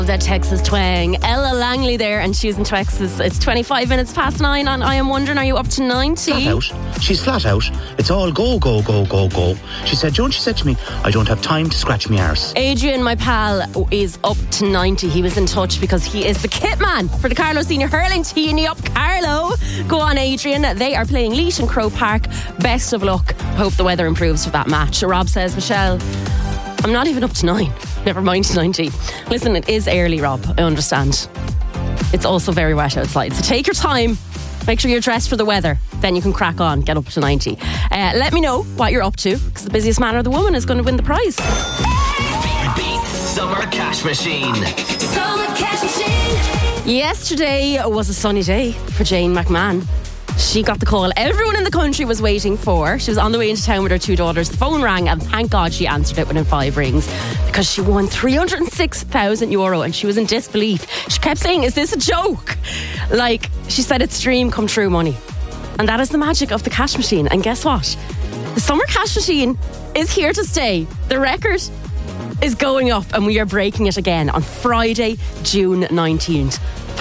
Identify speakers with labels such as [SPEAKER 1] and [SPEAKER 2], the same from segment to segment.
[SPEAKER 1] That Texas twang. Ella Langley there, and she's in Texas. It's 25 minutes past 9 on I Am Wondering, are you up to 90?
[SPEAKER 2] Flat out. She's flat out. It's all go, go, go, go, go. She said to me, I don't have time to scratch me arse.
[SPEAKER 1] Adrian, my pal, is up to 90. He was in touch because he is the kit man for the Carlow Senior Hurling team. Up, Carlow. Go on, Adrian. They are playing Leash in Croke Park. Best of luck. Hope the weather improves for that match. Rob says, Michelle, I'm not even up to 9. Never mind 90. Listen, it is early, Rob. I understand. It's also very wet outside. So take your time. Make sure you're dressed for the weather. Then you can crack on. Get up to 90. Let me know what you're up to, because the busiest man or the woman is going to win the prize.
[SPEAKER 3] Beat Summer Cash Machine.
[SPEAKER 4] Summer Cash Machine.
[SPEAKER 1] Yesterday was a sunny day for Jane McMahon. She got the call everyone in the country was waiting for. She was on the way into town with her 2 daughters. The phone rang, and thank God she answered it within 5 rings, because she won €306,000 and she was in disbelief. She kept saying, is this a joke? Like, she said, it's dream come true money. And that is the magic of the cash machine. And guess what? The Summer Cash Machine is here to stay. The record is going up, and we are breaking it again on Friday, June 19th.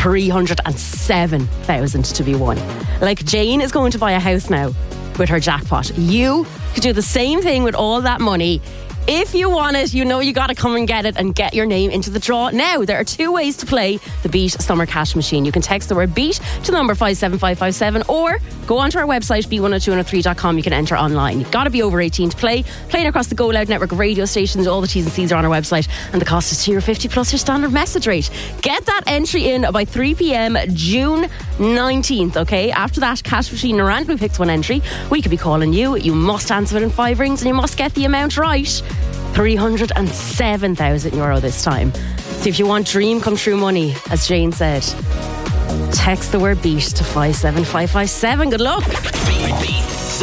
[SPEAKER 1] 307,000 to be won. Like, Jane is going to buy a house now with her jackpot. You could do the same thing with all that money. If you want it, you know you got to come and get it and get your name into the draw. Now, there are 2 ways to play the Beat Summer Cash Machine. You can text the word BEAT to the number 57557, or go onto our website, b102103.com. You can enter online. You've got to be over 18 to play. Playing across the Go Loud network of radio stations. All the T's and C's are on our website, and the cost is €2.50 plus your standard message rate. Get that entry in by 3 p.m. June 19th, okay? After that, Cash Machine randomly picks one entry. We could be calling you. You must answer it in 5 rings, and you must get the amount right. €307,000 this time. So if you want dream come true money, as Jane said, text the word BEAT to 57557. Good luck.
[SPEAKER 3] Beat